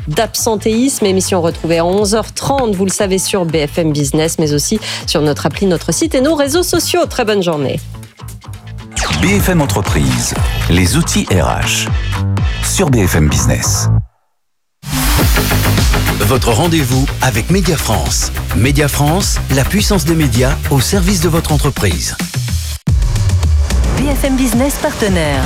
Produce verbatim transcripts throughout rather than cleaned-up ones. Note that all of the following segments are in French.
d'absentéisme. Émission retrouvée à onze heures trente, vous le savez, sur B F M Business, mais aussi sur notre appli, notre site et nos réseaux sociaux. Très bonne journée. B F M Entreprise, les outils R H, sur B F M Business. Votre rendez-vous avec Média France. Média France, la puissance des médias au service de votre entreprise. B F M Business partenaire.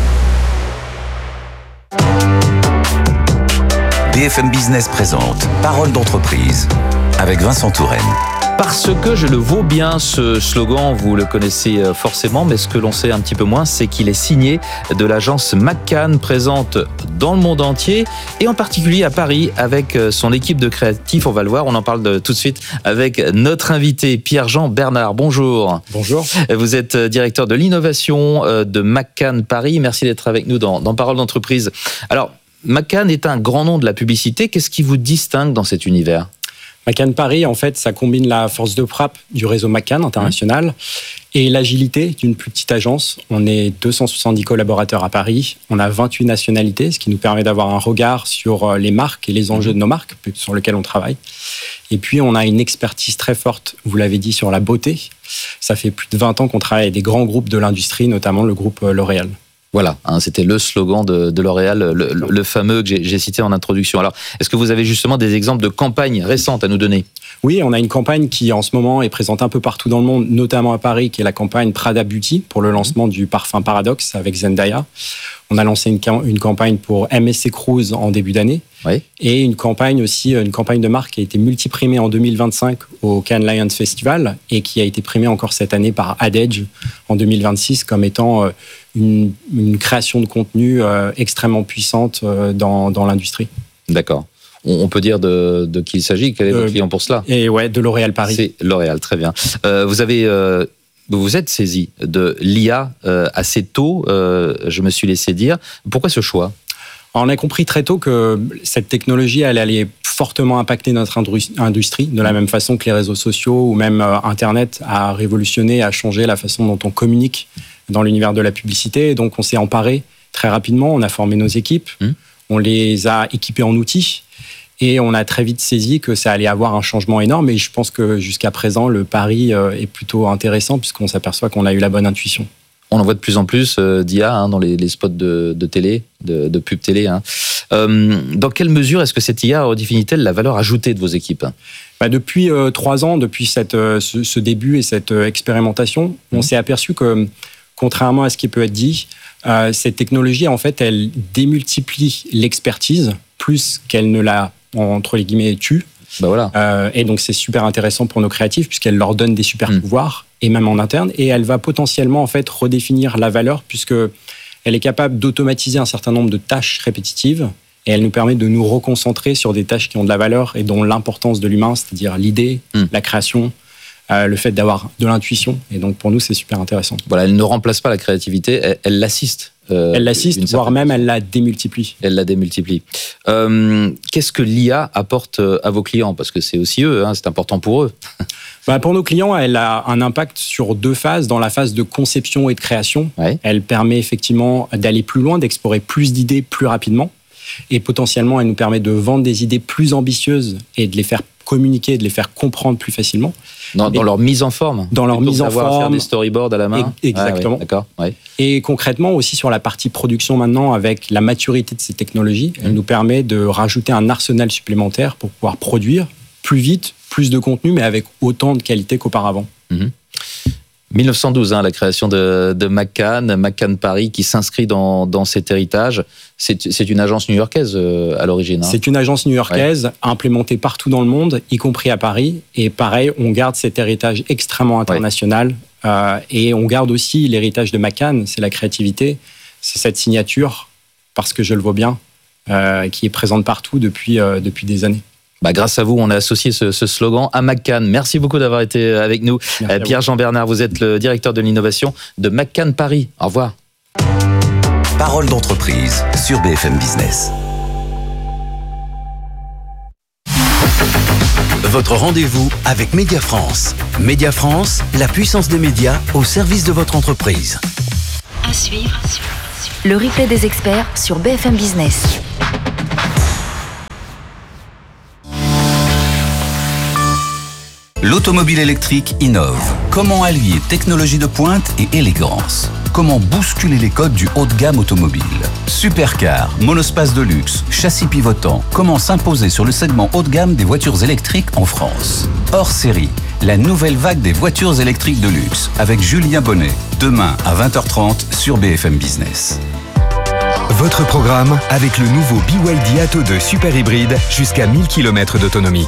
B F M Business présente Parole d'entreprise avec Vincent Touraine. Parce que je le vaux bien, ce slogan, vous le connaissez forcément, mais ce que l'on sait un petit peu moins, c'est qu'il est signé de l'agence McCann, présente dans le monde entier, et en particulier à Paris, avec son équipe de créatifs. On va le voir, on en parle de, tout de suite avec notre invité, Pierre-Jean Bernard. Bonjour. Bonjour. Vous êtes directeur de l'innovation de McCann Paris. Merci d'être avec nous dans, dans Parole d'entreprise. Alors, McCann est un grand nom de la publicité. Qu'est-ce qui vous distingue dans cet univers ? McCann Paris, en fait, ça combine la force de frappe du réseau McCann international mmh. et l'agilité d'une plus petite agence. On est deux cent soixante-dix collaborateurs à Paris. On a vingt-huit nationalités, ce qui nous permet d'avoir un regard sur les marques et les enjeux de nos marques sur lesquels on travaille. Et puis, on a une expertise très forte, vous l'avez dit, sur la beauté. Ça fait plus de vingt ans qu'on travaille avec des grands groupes de l'industrie, notamment le groupe L'Oréal. Voilà, hein, c'était le slogan de, de L'Oréal, le, le, le fameux que j'ai, j'ai cité en introduction. Alors, est-ce que vous avez justement des exemples de campagnes récentes à nous donner ? Oui, on a une campagne qui, en ce moment, est présente un peu partout dans le monde, notamment à Paris, qui est la campagne Prada Beauty pour le lancement du parfum Paradoxe avec Zendaya. On a lancé une, une campagne pour M S C Cruise en début d'année. Oui. Et une campagne aussi, une campagne de marque qui a été multiprimée en deux mille vingt-cinq au Cannes Lions Festival et qui a été primée encore cette année par AdEdge en deux mille vingt-six comme étant une, une création de contenu extrêmement puissante dans, dans l'industrie. D'accord. On peut dire de, de qui il s'agit, quel est votre euh, client pour cela ? Et ouais, de L'Oréal Paris. C'est L'Oréal, très bien. Euh, vous avez... Euh Vous vous êtes saisi de l'I A euh, assez tôt, euh, je me suis laissé dire. Pourquoi ce choix ? Alors, on a compris très tôt que cette technologie elle allait fortement impacter notre industrie, de la même façon que les réseaux sociaux ou même euh, Internet a révolutionné, a changé la façon dont on communique dans l'univers de la publicité. Donc, on s'est emparé très rapidement, on a formé nos équipes, mmh. on les a équipés en outils. Et on a très vite saisi que ça allait avoir un changement énorme. Et je pense que jusqu'à présent, le pari est plutôt intéressant puisqu'on s'aperçoit qu'on a eu la bonne intuition. On en voit de plus en plus euh, d'I A hein, dans les, les spots de, de télé, de, de pub télé. Hein. Euh, dans quelle mesure est-ce que cette I A redéfinit-elle la valeur ajoutée de vos équipes ? Bah depuis euh, trois ans, depuis cette, euh, ce, ce début et cette euh, expérimentation, mmh. on s'est aperçu que, contrairement à ce qui peut être dit, euh, cette technologie, en fait, elle démultiplie l'expertise plus qu'elle ne la entre les guillemets tue. Bah voilà. euh, et donc c'est super intéressant pour nos créatifs puisqu'elle leur donne des super mmh. pouvoirs et même en interne, et elle va potentiellement en fait redéfinir la valeur puisque elle est capable d'automatiser un certain nombre de tâches répétitives et elle nous permet de nous reconcentrer sur des tâches qui ont de la valeur et dont l'importance de l'humain, c'est-à-dire l'idée, mmh. la création, euh, le fait d'avoir de l'intuition, et donc pour nous c'est super intéressant. Voilà, elle ne remplace pas la créativité, elle, elle l'assiste. Euh, elle l'assiste, voire même elle la démultiplie. Elle la démultiplie. Euh, qu'est-ce que l'I A apporte à vos clients ? Parce que c'est aussi eux, hein, c'est important pour eux. Bah pour nos clients, elle a un impact sur deux phases. Dans la phase de conception et de création, ouais. elle permet effectivement d'aller plus loin, d'explorer plus d'idées plus rapidement. Et potentiellement, elle nous permet de vendre des idées plus ambitieuses et de les faire communiquer, de les faire comprendre plus facilement. Dans, dans leur mise en forme. Dans leur mise en forme. Faire des storyboards à la main. Exactement. Ah, ouais, d'accord. Ouais. Et concrètement aussi sur la partie production maintenant, avec la maturité de ces technologies, mmh. elle nous permet de rajouter un arsenal supplémentaire pour pouvoir produire plus vite, plus de contenu, mais avec autant de qualité qu'auparavant. Mmh. dix-neuf cent douze, hein, la création de, de McCann, McCann Paris, qui s'inscrit dans, dans cet héritage. C'est, c'est une agence new-yorkaise euh, à l'origine. Hein. C'est une agence new-yorkaise ouais. implémentée partout dans le monde, y compris à Paris. Et pareil, on garde cet héritage extrêmement international. Ouais. Euh, et on garde aussi l'héritage de McCann, c'est la créativité. C'est cette signature, parce que je le vois bien, euh, qui est présente partout depuis, euh, depuis des années. Bah, grâce à vous, on a associé ce, ce slogan à McCann. Merci beaucoup d'avoir été avec nous. Euh, Pierre-Jean Bernard, vous êtes le directeur de l'innovation de McCann Paris. Au revoir. Parole d'entreprise sur B F M Business. Votre rendez-vous avec Média France. Média France, la puissance des médias au service de votre entreprise. À suivre, le replay des experts sur B F M Business. L'automobile électrique innove. Comment allier technologie de pointe et élégance? Comment bousculer les codes du haut de gamme automobile? Supercar, monospace de luxe, châssis pivotant. Comment s'imposer sur le segment haut de gamme des voitures électriques en France? Hors série, la nouvelle vague des voitures électriques de luxe avec Julien Bonnet. Demain à vingt heures trente sur B F M Business. Votre programme avec le nouveau B Y D Atto deux Super Hybride jusqu'à mille kilomètres d'autonomie.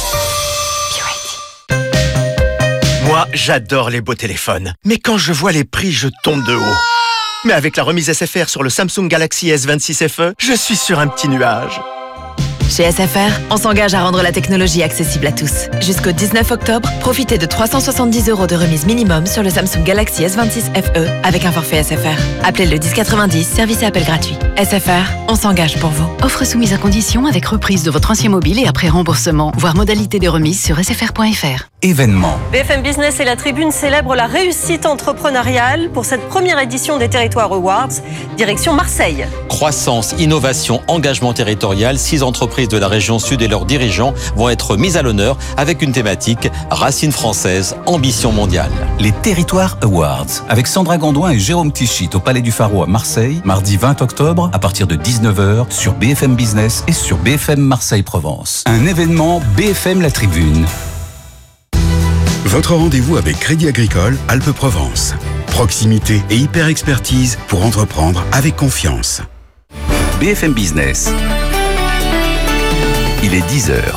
Moi, j'adore les beaux téléphones. Mais quand je vois les prix, je tombe de haut. Mais avec la remise S F R sur le Samsung Galaxy S vingt-six F E, je suis sur un petit nuage. Chez S F R, on s'engage à rendre la technologie accessible à tous. Jusqu'au dix-neuf octobre, profitez de trois cent soixante-dix euros de remise minimum sur le Samsung Galaxy S vingt-six F E avec un forfait S F R. Appelez le dix quatre-vingt-dix, service et appel gratuit. S F R, on s'engage pour vous. Offre soumise à condition avec reprise de votre ancien mobile et après remboursement. Voir modalité de remise sur s f r point f r. Événement. B F M Business et la Tribune célèbrent la réussite entrepreneuriale pour cette première édition des Territoires Awards, direction Marseille. Croissance, innovation, engagement territorial, six entreprises de la région sud et leurs dirigeants vont être mis à l'honneur avec une thématique Racines françaises, ambition mondiale. Les Territoires Awards avec Sandra Gandoin et Jérôme Tichit au Palais du Pharo à Marseille, mardi vingt octobre à partir de dix-neuf heures sur B F M Business et sur B F M Marseille-Provence. Un événement B F M La Tribune. Votre rendez-vous avec Crédit Agricole Alpes-Provence. Proximité et hyper-expertise pour entreprendre avec confiance. B F M Business. Il est dix heures.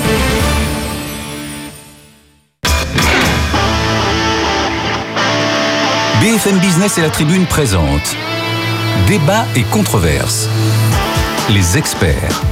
B F M Business et la Tribune présente Débat et controverses. Les experts.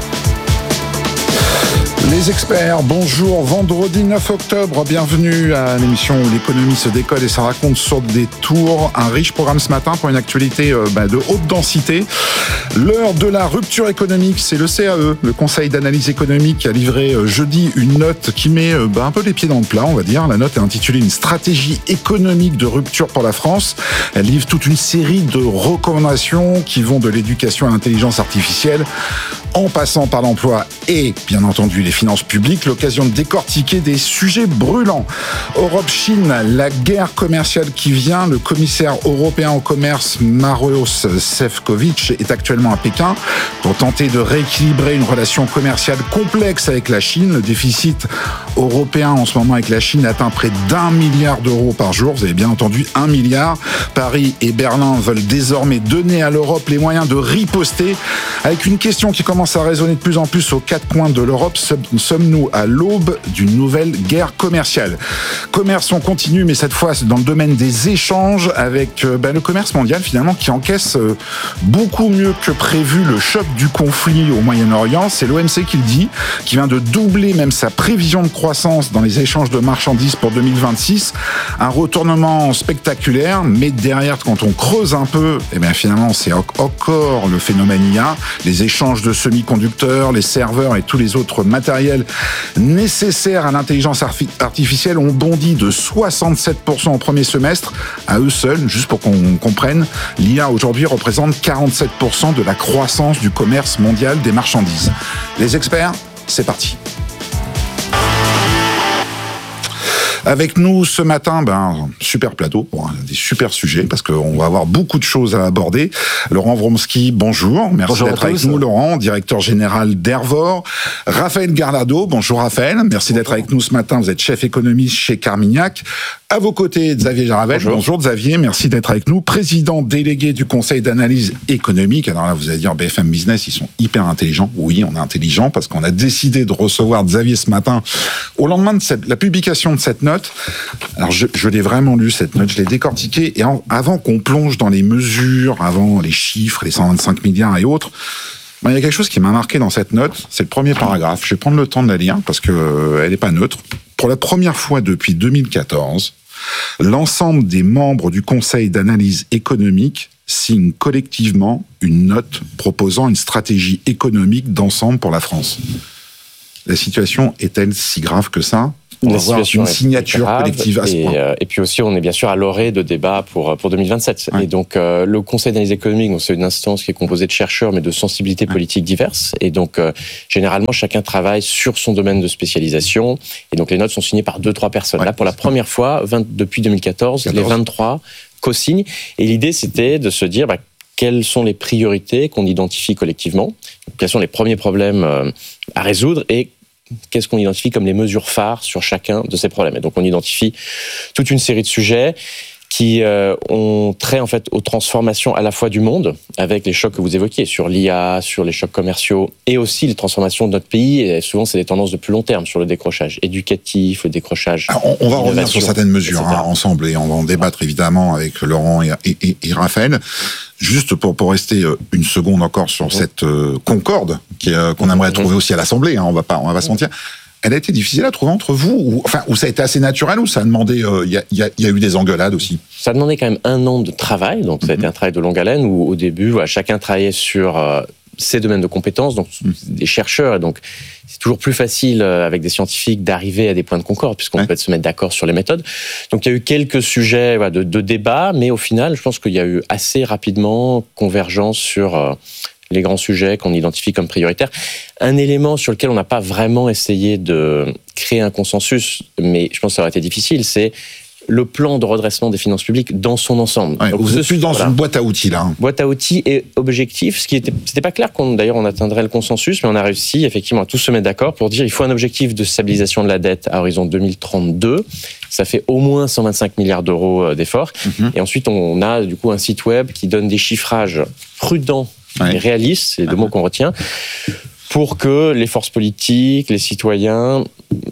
Les experts, bonjour, vendredi neuf octobre, bienvenue à l'émission où l'économie se décode et ça raconte sur des tours. Un riche programme ce matin pour une actualité euh, bah, de haute densité. L'heure de la rupture économique, c'est le C A E, le Conseil d'analyse économique, qui a livré euh, jeudi une note qui met euh, bah, un peu les pieds dans le plat, on va dire. La note est intitulée « Une stratégie économique de rupture pour la France ». Elle livre toute une série de recommandations qui vont de l'éducation à l'intelligence artificielle, en passant par l'emploi et, bien entendu, les finances publiques, l'occasion de décortiquer des sujets brûlants. Europe-Chine, la guerre commerciale qui vient. Le commissaire européen au commerce, Maroš Šefčovič, est actuellement à Pékin pour tenter de rééquilibrer une relation commerciale complexe avec la Chine. Le déficit européen en ce moment avec la Chine atteint près d'un milliard d'euros par jour. Vous avez bien entendu, un milliard. Paris et Berlin veulent désormais donner à l'Europe les moyens de riposter avec une question qui commence à résonner de plus en plus aux quatre coins de l'Europe. Sommes-nous à l'aube d'une nouvelle guerre commerciale? Commerce, on continue, mais cette fois dans le domaine des échanges avec euh, ben, le commerce mondial finalement qui encaisse euh, beaucoup mieux que prévu le choc du conflit au Moyen-Orient. C'est l'O M C qui le dit, qui vient de doubler même sa prévision de croissance dans les échanges de marchandises pour deux mille vingt-six. Un retournement spectaculaire, mais derrière, quand on creuse un peu, eh bien finalement c'est encore le phénomène I A, les échanges de semi-conducteurs, les serveurs et tous les autres matériels nécessaires à l'intelligence artificielle ont bondi de soixante-sept pour cent au premier semestre. À eux seuls, juste pour qu'on comprenne, l'I A aujourd'hui représente quarante-sept pour cent de la croissance du commerce mondial des marchandises. Les experts, c'est parti. Avec nous ce matin, ben, super plateau pour des super sujets parce qu'on va avoir beaucoup de choses à aborder. Laurent Wromski, bonjour. Merci bonjour d'être avec nous, Laurent, directeur général d'Hervor. Raphaël Garlado, bonjour Raphaël. Merci bonjour. D'être avec nous ce matin. Vous êtes chef économiste chez Carmignac. À vos côtés, Xavier Jaravel. Bonjour. Bonjour Xavier, merci d'être avec nous. Président délégué du Conseil d'analyse économique. Alors là, vous allez dire, B F M Business, ils sont hyper intelligents. Oui, on est intelligents parce qu'on a décidé de recevoir Xavier ce matin au lendemain de cette, la publication de cette note. Alors, je, je l'ai vraiment lu, cette note, je l'ai décortiquée. Et en, avant qu'on plonge dans les mesures, avant les chiffres, les cent vingt-cinq milliards et autres, ben, il y a quelque chose qui m'a marqué dans cette note. C'est le premier paragraphe. Je vais prendre le temps de la lire parce que euh, elle n'est pas neutre. Pour la première fois depuis deux mille quatorze, l'ensemble des membres du Conseil d'analyse économique signent collectivement une note proposant une stratégie économique d'ensemble pour la France. La situation est-elle si grave que ça ? pour avoir une signature collective à ce et, point. Euh, et puis aussi, on est bien sûr à l'orée de débats pour, pour deux mille vingt-sept. Ouais. Et donc, euh, le Conseil d'analyse économique, donc c'est une instance qui est composée de chercheurs, mais de sensibilités ouais. politiques diverses. Et donc, euh, généralement, chacun travaille sur son domaine de spécialisation. Et donc, les notes sont signées par deux, trois personnes. Ouais. Là, pour la première fois, vingt, depuis deux mille quatorze, quatorze. Les vingt-trois co-signent. Et l'idée, c'était de se dire... Bah, quelles sont les priorités qu'on identifie collectivement, quels sont les premiers problèmes à résoudre et qu'est-ce qu'on identifie comme les mesures phares sur chacun de ces problèmes. Et donc on identifie toute une série de sujets qui euh, ont trait en fait aux transformations à la fois du monde, avec les chocs que vous évoquiez, sur l'I A, sur les chocs commerciaux, et aussi les transformations de notre pays, et souvent c'est des tendances de plus long terme, sur le décrochage éducatif, le décrochage... Alors, on, on va revenir sur certaines mesures hein, ensemble, et on va en débattre évidemment avec Laurent et, et, et, et Raphaël. Juste pour, pour rester une seconde encore sur mmh. cette euh, concorde qui, euh, qu'on aimerait mmh. trouver aussi à l'Assemblée, hein, on va pas, on va pas se mentir. Elle a été difficile à trouver entre vous, ou, enfin, ou ça a été assez naturel, ou ça a demandé, il euh, y, a, y, a, y a eu des engueulades aussi? Ça a demandé quand même un an de travail, donc ça a mm-hmm. été un travail de longue haleine, où au début, voilà, chacun travaillait sur euh, ses domaines de compétences, donc mm. des chercheurs, et donc c'est toujours plus facile euh, avec des scientifiques d'arriver à des points de concorde, puisqu'on ouais. peut se mettre d'accord sur les méthodes. Donc il y a eu quelques sujets voilà, de, de débat, mais au final, je pense qu'il y a eu assez rapidement convergence sur... Euh, les grands sujets qu'on identifie comme prioritaires. Un élément sur lequel on n'a pas vraiment essayé de créer un consensus, mais je pense que ça aurait été difficile, c'est le plan de redressement des finances publiques dans son ensemble. Ouais, Donc, vous êtes plus dans voilà, une boîte à outils, là. Boîte à outils et objectif, ce qui était, c'était pas clair qu'on, d'ailleurs, on atteindrait le consensus, mais on a réussi, effectivement, à tous se mettre d'accord pour dire il faut un objectif de stabilisation de la dette à horizon deux mille trente-deux. Ça fait au moins cent vingt-cinq milliards d'euros d'efforts. Mm-hmm. Et ensuite, on a, du coup, un site web qui donne des chiffrages prudents Ouais. et réaliste, c'est les deux mots qu'on retient, pour que les forces politiques, les citoyens,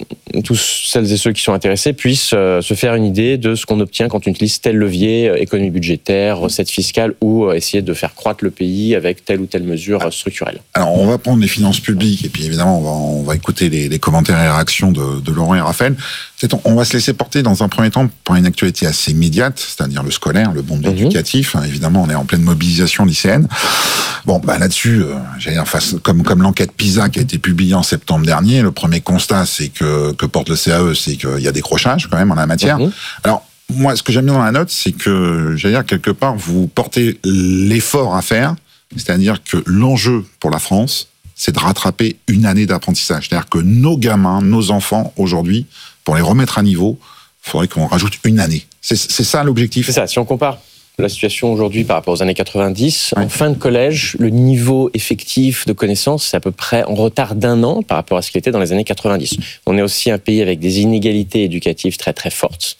tous celles et ceux qui sont intéressés puissent euh, se faire une idée de ce qu'on obtient quand on utilise tel levier, euh, économie budgétaire, recettes fiscales, ou euh, essayer de faire croître le pays avec telle ou telle mesure euh, structurelle. Alors, on va prendre les finances publiques, et puis évidemment, on va, on va écouter les, les commentaires et réactions de, de Laurent et Raphaël. On va se laisser porter dans un premier temps par une actualité assez immédiate, c'est-à-dire le scolaire, le monde mmh. éducatif. Évidemment, on est en pleine mobilisation lycéenne. Bon, bah là-dessus, euh, j'allais dire, face, comme, comme l'enquête PISA qui a été publiée en septembre dernier, le premier constat, c'est que, que porte le C A E, c'est qu'il y a décrochage quand même en la matière. Mmh. Alors, moi, ce que j'aime bien dans la note, c'est que, j'allais dire, quelque part, vous portez l'effort à faire, c'est-à-dire que l'enjeu pour la France, c'est de rattraper une année d'apprentissage. C'est-à-dire que nos gamins, nos enfants, aujourd'hui, pour les remettre à niveau, il faudrait qu'on rajoute une année. C'est, c'est ça l'objectif? C'est ça. Si on compare la situation aujourd'hui par rapport aux années quatre-vingt-dix, ouais. en fin de collège, le niveau effectif de connaissances, c'est à peu près en retard d'un an par rapport à ce qu'il était dans les années quatre-vingt-dix. On est aussi un pays avec des inégalités éducatives très très fortes.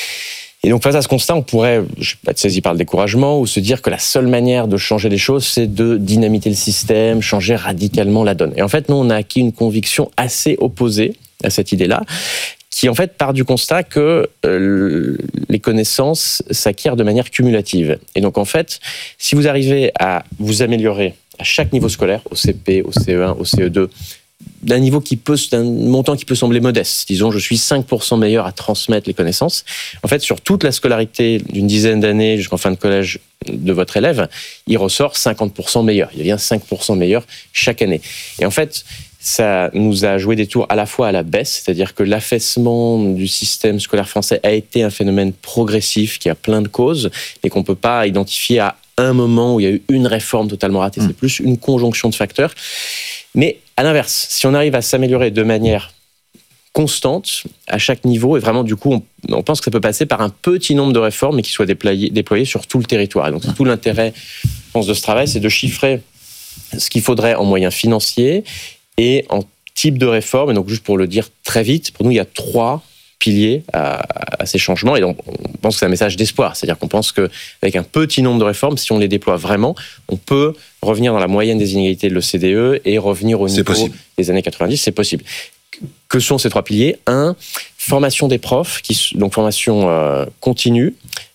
Et donc face à ce constat, on pourrait, je sais pas, être saisi par le découragement ou se dire que la seule manière de changer les choses, c'est de dynamiter le système, changer radicalement la donne. Et en fait, nous, on a acquis une conviction assez opposée à cette idée-là, qui en fait part du constat que euh, les connaissances s'acquièrent de manière cumulative. Et donc en fait, si vous arrivez à vous améliorer à chaque niveau scolaire, au C P, au C E un, au C E deux, d'un niveau qui peut, d'un montant qui peut sembler modeste, disons je suis cinq pour cent meilleur à transmettre les connaissances, en fait sur toute la scolarité d'une dizaine d'années jusqu'en fin de collège de votre élève, il ressort cinquante pour cent meilleur, il devient cinq pour cent meilleur chaque année. Et en fait, ça nous a joué des tours à la fois à la baisse, c'est-à-dire que l'affaissement du système scolaire français a été un phénomène progressif qui a plein de causes et qu'on ne peut pas identifier à un moment où il y a eu une réforme totalement ratée, mmh. c'est plus une conjonction de facteurs. Mais à l'inverse, si on arrive à s'améliorer de manière constante à chaque niveau, et vraiment du coup on, on pense que ça peut passer par un petit nombre de réformes mais qui soient déployées, déployées sur tout le territoire. Et donc c'est tout l'intérêt, je pense, de ce travail, c'est de chiffrer ce qu'il faudrait en moyens financiers et en type de réforme. Et donc, juste pour le dire très vite, pour nous, il y a trois piliers à, à ces changements. Et donc, on pense que c'est un message d'espoir. C'est-à-dire qu'on pense qu'avec un petit nombre de réformes, si on les déploie vraiment, on peut revenir dans la moyenne des inégalités de l'O C D E et revenir au niveau possible. Des années quatre-vingt-dix. C'est possible. Que sont ces trois piliers? Un, formation des profs, qui, donc formation euh, continue,